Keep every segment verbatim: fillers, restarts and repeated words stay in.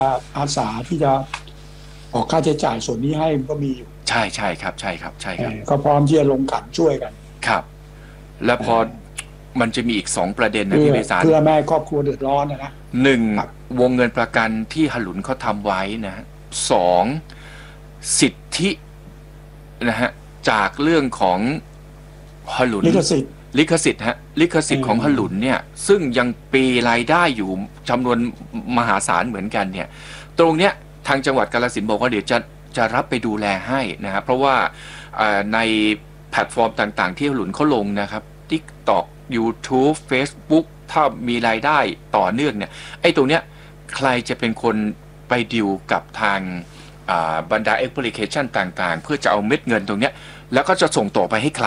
อาสาที่จะออกค่าใช้จ่ายส่วนนี้ให้มันก็มีอยู่ใช่ใช่ครับใช่ครับใช่ครับก็พร้อมที่จะลงขันช่วยกันครับแล้วพอมันจะมีอีกสองประเด็นนะพี่ไพศาลเพื่อแม่ครอบครัวเดือดร้อนนะนะหนึ่งวงเงินประกันที่หลุนเขาทำไว้นะฮะสองสิทธินะฮะจากเรื่องของหลุนลิขสิทธิ์ลิขสิทธิ์ฮะลิขสิทธิ์ของหลุนเนี่ยซึ่งยังปีรายได้อยู่จำนวนมหาศาลเหมือนกันเนี่ยตรงเนี้ยทางจังหวัดกาฬสินธุ์บอกว่าเดี๋ยวจะจะรับไปดูแลให้นะครับเพราะว่าในแพลตฟอร์มต่างๆที่หลุนเขาลงนะครับ TikTok YouTube Facebook ถ้ามีรายได้ต่อเนื่องเนี่ยไอ้ตรงเนี้ยใครจะเป็นคนไปดิวกับทางบรรดาแอปพลิเคชันต่างๆเพื่อจะเอาเม็ดเงินตรงเนี้ยแล้วก็จะส่งต่อไปให้ใคร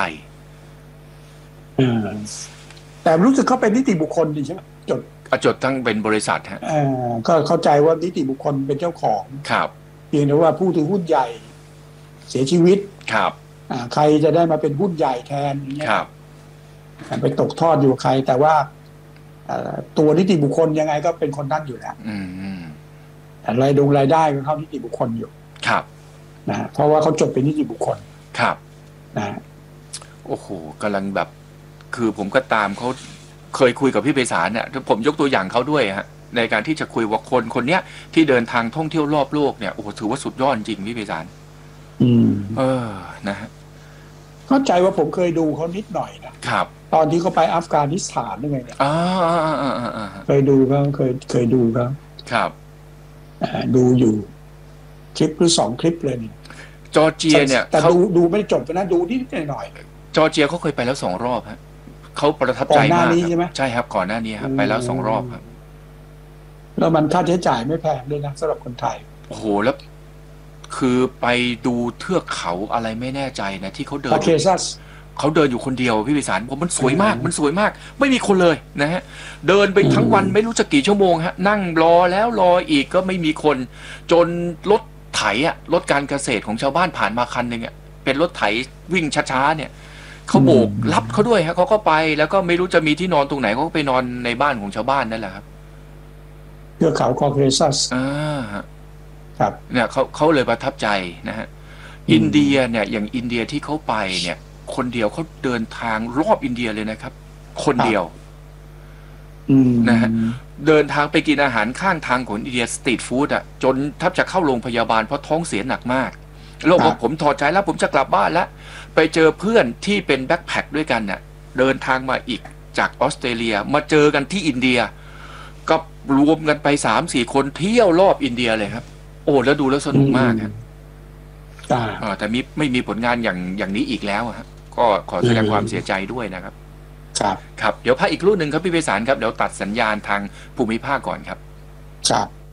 แต่รู้สึกเขาเป็นนิติบุคคลดีใช่ไหมจดจดทั้งเป็นบริษัทฮะก็เข้าใจว่านิติบุคคลเป็นเจ้าของครับเพียงแต่ว่าผู้ถือหุ้นใหญ่เสียชีวิตครับใครจะได้มาเป็นหุ้นใหญ่แทนอย่างเงี้ยครับไปตกทอดอยู่ใครแต่ว่าตัวนิติบุคคลยังไงก็เป็นคนนั้นอยู่แล้วแต่รายดงรายได้ก็เข้านิติบุคคลอยู่ครับนะเพราะว่าเขาจดเป็นนิติบุคคลครับนะโอ้โหกำลังแบบคือผมก็ตามเขาเคยคุยกับพี่ไพศาลเนี่ยผมยกตัวอย่างเขาด้วยฮะในการที่จะคุยว่าคนคนเนี้ยที่เดินทางท่องเที่ยวรอบโลกเนี่ยโอ้โหถือว่าสุดยอดจริงพี่ไพศาลอืมเออนะฮะเข้าใจว่าผมเคยดูเขานิดหน่อยนะครับตอนที่เขาไปอัฟกานิสถานยังไงเนี่ยอ่าอ่าอ่าอ่าเคยดูเขาเคยเคยดูเขาครับอ่าดูอยู่คลิปหรือสองคลิปเลยนี่จอร์เจียเนี่ยแต่ดูดูไม่จบนะดูนิดหน่อยจอร์เจียเขาเคยไปแล้วสองรอบฮะเขาประทับใจมากใช่ไหมใช่ครับก่อนหน้านี้ครับไปแล้วสองรอบครับแล้วมันค่าใช้จ่ายไม่แพงด้วยนะสำหรับคนไทยโอ้โหแล้วคือไปดูเทือกเขาอะไรไม่แน่ใจนะที่เขาเดินเขาเดินอยู่คนเดียวพี่วิสารผมมันสวยมากมันสวยมากไม่มีคนเลยนะฮะเดินไปทั้งวันไม่รู้จะกี่ชั่วโมงฮะนั่งรอแล้วรออีกก็ไม่มีคนจนรถไถอะรถการเกษตรของชาวบ้านผ่านมาคันหนึ่งอะเป็นรถไถวิ่งช้าๆเนี่ยเขาโบกรับเขาด้วยฮะเขาก็ไปแล้วก็ไม่รู้จะมีที่นอนตรงไหนเขาก็ไปนอนในบ้านของชาวบ้านนั่นแหละครับเทือกเขาคอเคซัสอ่าครับเนี่ยเขาเขาเลยประทับใจนะฮะอินเดียเนี่ยอย่างอินเดียที่เขาไปเนี่ยคนเดียวเขาเดินทางรอบอินเดียเลยนะครับคนเดียวนะฮะเดินทางไปกินอาหารข้างทางของอินเดียสตรีทฟู้ดอ่ะจนแทบจะเข้าโรงพยาบาลเพราะท้องเสียหนักมากแล้วบอกผมถอดใจแล้วผมจะกลับบ้านแล้วไปเจอเพื่อนที่เป็นแบ็คแพคด้วยกันน่ะเดินทางมาอีกจากออสเตรเลียมาเจอกันที่อินเดียก็รวมกันไปสามสี่คนเที่ยวรอบอินเดียเลยครับโอ้แล้วดูแล้วสนุกมากครับแต่มีไม่มีผลงานอย่างอย่างนี้อีกแล้วครับก็ขอแสดงความเสียใจด้วยนะครับครับครับเดี๋ยวพักอีกรุ่นหนึ่งครับพี่ไพศาลครับเดี๋ยวตัดสัญญาณทางภูมิภาคก่อนครับครับ